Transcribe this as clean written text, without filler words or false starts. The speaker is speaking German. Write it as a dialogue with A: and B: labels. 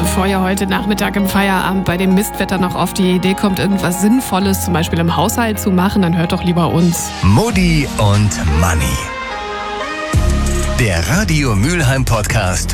A: bevor ihr heute Nachmittag im Feierabend bei dem Mistwetter noch auf die Idee kommt, irgendwas Sinnvolles zum Beispiel im Haushalt zu machen, dann hört doch lieber uns.
B: Mutti und Manni. Der Radio Mülheim Podcast